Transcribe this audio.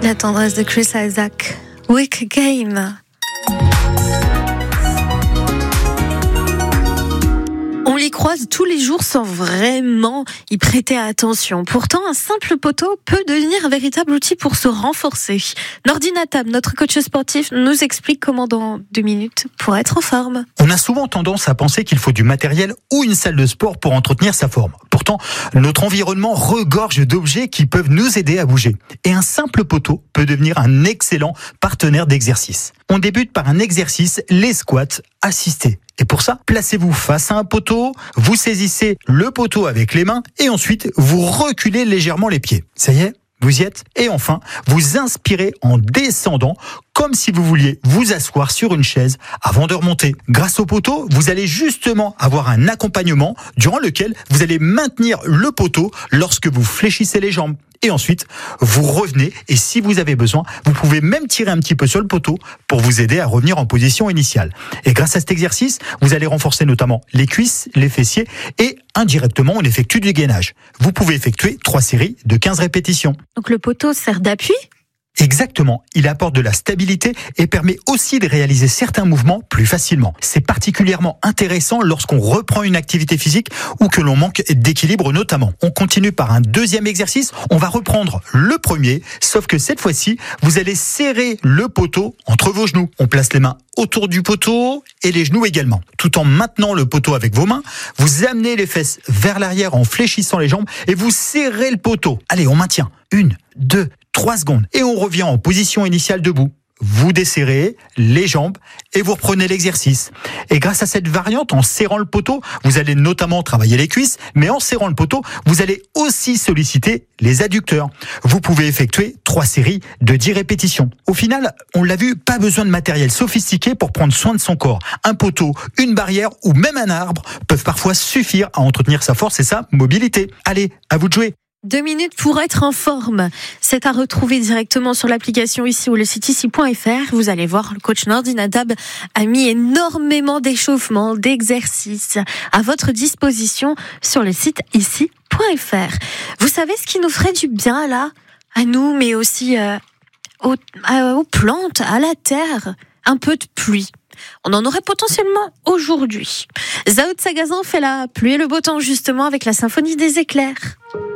La tendresse de Chris Isaac. Weak Game. On les croise tous les jours sans vraiment y prêter attention. Pourtant, un simple poteau peut devenir un véritable outil pour se renforcer. Nordine Tab, notre coach sportif, nous explique comment dans 2 minutes pour être en forme. On a souvent tendance à penser qu'il faut du matériel ou une salle de sport pour entretenir sa forme. Pourtant, notre environnement regorge d'objets qui peuvent nous aider à bouger. Et un simple poteau peut devenir un excellent partenaire d'exercice. On débute par un exercice, les squats assistés. Et pour ça, placez-vous face à un poteau, vous saisissez le poteau avec les mains et ensuite vous reculez légèrement les pieds. Ça y est, vous y êtes. Et enfin, vous inspirez en descendant comme si vous vouliez vous asseoir sur une chaise avant de remonter. Grâce au poteau, vous allez justement avoir un accompagnement durant lequel vous allez maintenir le poteau lorsque vous fléchissez les jambes. Et ensuite, vous revenez et si vous avez besoin, vous pouvez même tirer un petit peu sur le poteau pour vous aider à revenir en position initiale. Et grâce à cet exercice, vous allez renforcer notamment les cuisses, les fessiers et indirectement, on effectue du gainage. Vous pouvez effectuer 3 séries de 15 répétitions. Donc le poteau sert d'appui ? Exactement, il apporte de la stabilité et permet aussi de réaliser certains mouvements plus facilement. C'est particulièrement intéressant lorsqu'on reprend une activité physique ou que l'on manque d'équilibre notamment. On continue par un deuxième exercice, on va reprendre le premier, sauf que cette fois-ci, vous allez serrer le poteau entre vos genoux. On place les mains autour du poteau et les genoux également. Tout en maintenant le poteau avec vos mains, vous amenez les fesses vers l'arrière en fléchissant les jambes et vous serrez le poteau. Allez, on maintient. 1, 2, 3 secondes. Et on revient en position initiale debout. Vous desserrez les jambes et vous reprenez l'exercice. Et grâce à cette variante, en serrant le poteau, vous allez notamment travailler les cuisses, mais en serrant le poteau, vous allez aussi solliciter les adducteurs. Vous pouvez effectuer 3 séries de 10 répétitions. Au final, on l'a vu, pas besoin de matériel sophistiqué pour prendre soin de son corps. Un poteau, une barrière ou même un arbre peuvent parfois suffire à entretenir sa force et sa mobilité. Allez, à vous de jouer. 2 minutes pour être en forme. C'est à retrouver directement sur l'application ici ou le site ici.fr. Vous allez voir, le coach Nordine Tab a mis énormément d'échauffements, d'exercices à votre disposition sur le site ici.fr. Vous savez ce qui nous ferait du bien là, à nous, mais aussi aux plantes, à la terre, un peu de pluie. On en aurait potentiellement aujourd'hui. Zao de Sagazan fait la pluie et le beau temps justement avec la symphonie des éclairs.